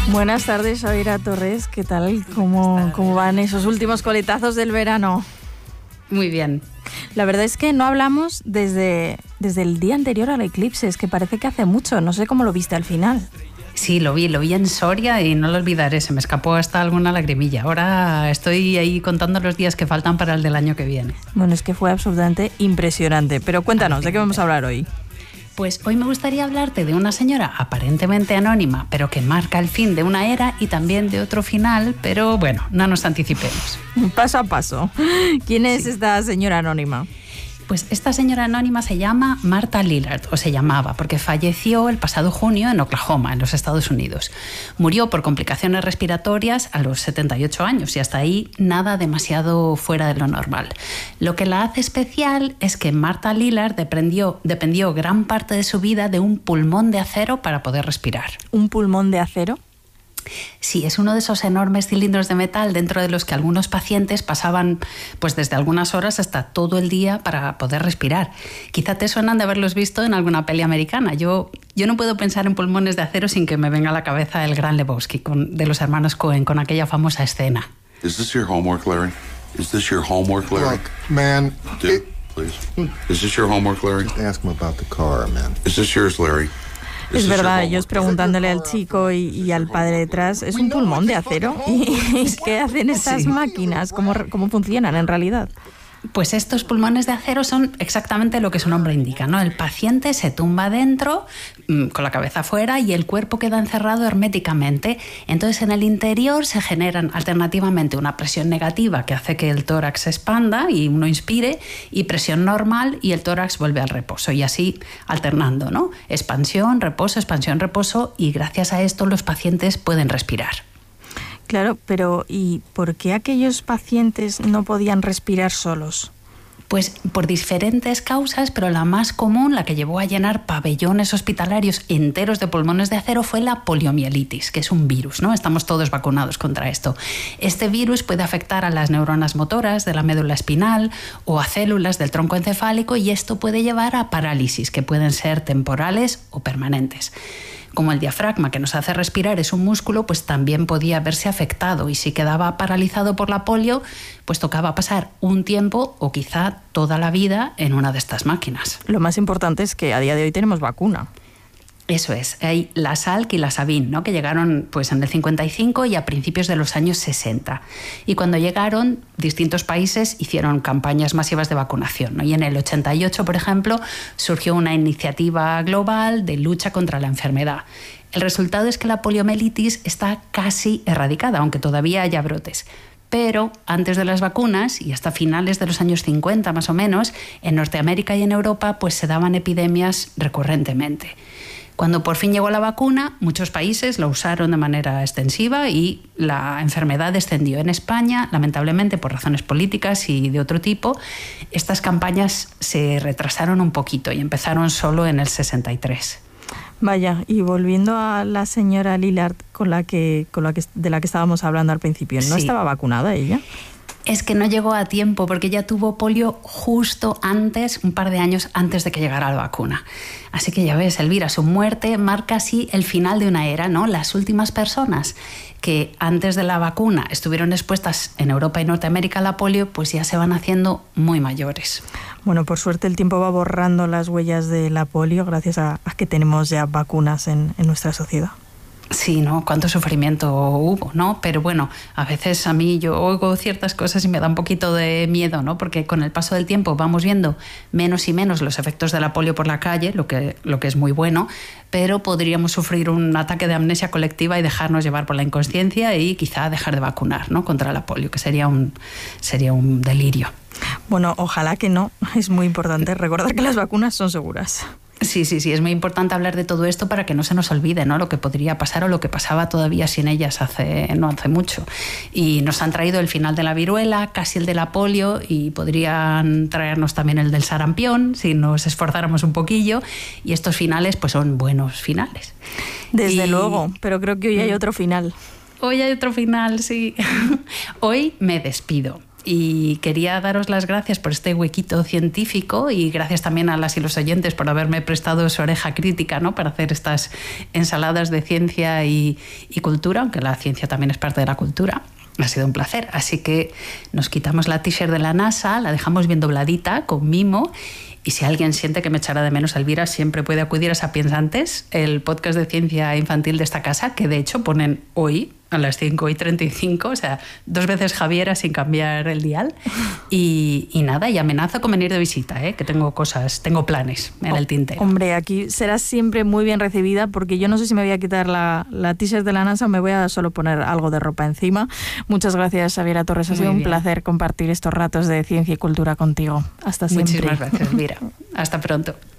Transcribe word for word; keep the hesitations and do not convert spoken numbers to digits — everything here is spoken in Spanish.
Buenas tardes, Xaviera Torres. ¿Qué tal? ¿Cómo, ¿Cómo van esos últimos coletazos del verano? Muy bien. La verdad es que no hablamos desde, desde el día anterior al eclipse. Es que parece que hace mucho. No sé cómo lo viste al final. Sí, lo vi, lo vi en Soria y no lo olvidaré. Se me escapó hasta alguna lagrimilla. Ahora estoy ahí contando los días que faltan para el del año que viene. Bueno, es que fue absolutamente impresionante. Pero cuéntanos, ¿de qué vamos a hablar hoy? Pues hoy me gustaría hablarte de una señora aparentemente anónima, pero que marca el fin de una era y también de otro final, pero bueno, no nos anticipemos. Paso a paso. ¿Quién es Sí. esta señora anónima? Pues esta señora anónima se llama Martha Lillard, o se llamaba, porque falleció el pasado junio en Oklahoma, en los Estados Unidos. Murió por complicaciones respiratorias a los setenta y ocho años y hasta ahí nada demasiado fuera de lo normal. Lo que la hace especial es que Martha Lillard dependió, dependió gran parte de su vida de un pulmón de acero para poder respirar. ¿Un pulmón de acero? Sí, es uno de esos enormes cilindros de metal dentro de los que algunos pacientes pasaban pues desde algunas horas hasta todo el día para poder respirar. Quizá te suenan de haberlos visto en alguna peli americana. Yo, yo no puedo pensar en pulmones de acero sin que me venga a la cabeza el Gran Lebowski con, de los hermanos Coen con aquella famosa escena. Is this your homework, Larry? Is this your homework, Larry? Look, man. Do, it- please. Is this your homework, Larry? Ask him about the car, man. Is this yours, Larry? Is Es this your verdad, homework, ellos Larry? preguntándole al chico y, y al padre detrás, ¿es un pulmón de acero? ¿Y qué hacen estas Sí. máquinas? ¿Cómo, ¿Cómo funcionan en realidad? Pues estos pulmones de acero son exactamente lo que su nombre indica, ¿no? El paciente se tumba dentro, mmm, con la cabeza afuera, y el cuerpo queda encerrado herméticamente. Entonces, en el interior se generan alternativamente una presión negativa que hace que el tórax se expanda y uno inspire, y presión normal y el tórax vuelve al reposo, y así alternando, ¿no? Expansión, reposo, expansión, reposo, y gracias a esto los pacientes pueden respirar. Claro, pero ¿y por qué aquellos pacientes no podían respirar solos? Pues por diferentes causas, pero la más común, la que llevó a llenar pabellones hospitalarios enteros de pulmones de acero, fue la poliomielitis, que es un virus, ¿no? Estamos todos vacunados contra esto. Este virus puede afectar a las neuronas motoras de la médula espinal o a células del tronco encefálico, y esto puede llevar a parálisis, que pueden ser temporales o permanentes. Como el diafragma, que nos hace respirar, es un músculo, pues también podía verse afectado, y si quedaba paralizado por la polio, pues tocaba pasar un tiempo o quizá toda la vida en una de estas máquinas. Lo más importante es que a día de hoy tenemos vacuna. Eso es, hay la Salk y la Sabin, ¿no? Que llegaron pues en el cincuenta y cinco y a principios de los años sesenta. Y cuando llegaron, distintos países hicieron campañas masivas de vacunación, ¿no? Y en el ochenta y ocho, por ejemplo, surgió una iniciativa global de lucha contra la enfermedad. El resultado es que la poliomielitis está casi erradicada, aunque todavía haya brotes. Pero antes de las vacunas, y hasta finales de los años cincuenta más o menos, en Norteamérica y en Europa pues se daban epidemias recurrentemente. Cuando por fin llegó la vacuna, muchos países la usaron de manera extensiva y la enfermedad descendió. En España, lamentablemente, por razones políticas y de otro tipo, estas campañas se retrasaron un poquito y empezaron solo en el sesenta y tres. Vaya, y volviendo a la señora Lillard con la que, con la que, de la que estábamos hablando al principio, ¿no Sí. estaba vacunada ella? Es que no llegó a tiempo porque ella tuvo polio justo antes, un par de años antes de que llegara la vacuna. Así que ya ves, Elvira, su muerte marca así el final de una era, ¿no? Las últimas personas que antes de la vacuna estuvieron expuestas en Europa y Norteamérica a la polio, pues ya se van haciendo muy mayores. Bueno, por suerte el tiempo va borrando las huellas de la polio gracias a, a que tenemos ya vacunas en, en nuestra sociedad. Sí, ¿no? Cuánto sufrimiento hubo, ¿no? Pero bueno, a veces a mí yo oigo ciertas cosas y me da un poquito de miedo, ¿no? Porque con el paso del tiempo vamos viendo menos y menos los efectos de la polio por la calle, lo que, lo que es muy bueno, pero podríamos sufrir un ataque de amnesia colectiva y dejarnos llevar por la inconsciencia y quizá dejar de vacunar, ¿no? Contra la polio, que sería un, sería un delirio. Bueno, ojalá que no. Es muy importante recordar que las vacunas son seguras. Sí, sí, sí, es muy importante hablar de todo esto para que no se nos olvide, ¿no? Lo que podría pasar o lo que pasaba todavía sin ellas hace, no hace mucho. Y nos han traído el final de la viruela, casi el de la polio, y podrían traernos también el del sarampión si nos esforzáramos un poquillo, y estos finales pues son buenos finales. Desde Y... luego, pero creo que hoy hay otro final. Hoy hay otro final, sí. Hoy me despido. y quería daros las gracias por este huequito científico y gracias también a las y los oyentes por haberme prestado su oreja crítica, ¿no?, para hacer estas ensaladas de ciencia y, y cultura, aunque la ciencia también es parte de la cultura. Ha sido un placer. Así que nos quitamos la t-shirt de la NASA, la dejamos bien dobladita, con mimo. Y si alguien siente que me echará de menos a Elvira, siempre puede acudir a Sapiens Antes, el podcast de ciencia infantil de esta casa, que de hecho ponen hoy a las cinco y treinta y cinco, o sea, dos veces Javiera sin cambiar el dial. Y, y nada, y amenazo con venir de visita, ¿eh? Que tengo cosas, tengo planes en el tintero. Hombre, aquí serás siempre muy bien recibida, porque yo no sé si me voy a quitar la, la t-shirt de la NASA o me voy a solo poner algo de ropa encima. Muchas gracias, Xabiera Torres. Ha sido un placer compartir estos ratos de ciencia y cultura contigo. Hasta siempre. Muchísimas gracias, Elvira. Hasta pronto.